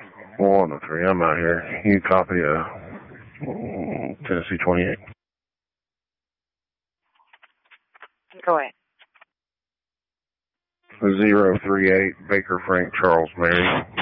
103, I'm out here. You copy Tennessee 28. Go ahead. 038, Baker Frank Charles Mary.